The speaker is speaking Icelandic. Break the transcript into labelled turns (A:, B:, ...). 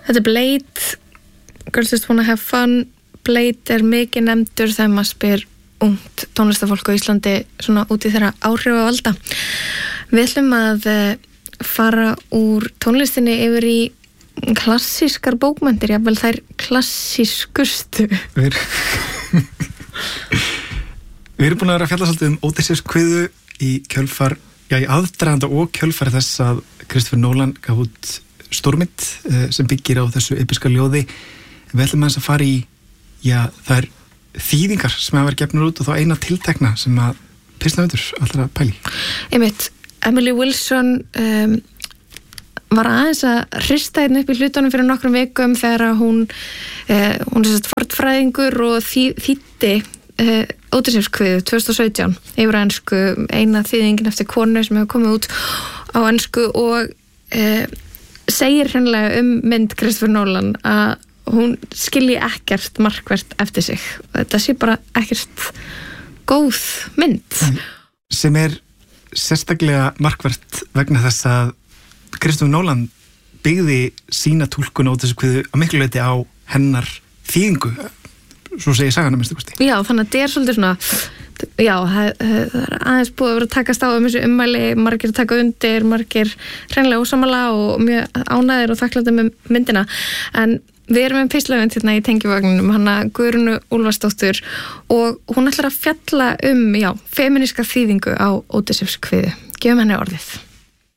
A: Þetta Blade, Girls Just Wanna Have Fun. Blade mikið nefndur þegar maður spyr ungt tónlistafólk á Íslandi svona út í þeirra áhrifavalda. Við ætlum að fara úr tónlistinni yfir í klassískar bókmenntir, jafnvel þær klassískustu. Við
B: erum búin að vera að fjalla svolítið Ódysseifs kviðu í kjölfar, í aðdraganda og kjölfar þess að Christopher Nolan gaf út stórmynd sem byggir á þessu episka ljóði. Við ætlum að fara í, það þýðingar sem hafa verið gefnur út og þá eina tiltekna sem að pisnavöndur allra pæli.
A: Einmitt, Emily Wilson var aðeins að hrista hérna upp í hlutunum fyrir nokkrum vikum þegar hún er fornfræðingur og þýddi Ódysseifs kviðu 2017 yfir á ensku, eina þýðingin eftir konu sem hefur komið út á ensku og segir hreinlega mynd Christopher Nolan að hún skilji ekkert markvert eftir sig. Þetta sé bara ekkert góð mynd.
B: Sem sérstaklega markvert vegna þess að Christopher Nolan byggði sína túlkun á þessu kviðu að miklu leyti á hennar þýðingu, svo segir sagan að minnstu kosti.
A: Já, þannig að þetta svolítið svona, það er aðeins búið að vera að takast á þessu ummæli, margir að taka undir, margir hreinlega ósammála og mjög ánægðir og þakklátir með myndina. En við erum með pislöfund hérna í tengivagninum, hana Guðrúnu Úlfarsdóttur og hún ætlar að fjalla feminíska þýðingu á Ódysseifs kviðu. Gefum henni orðið.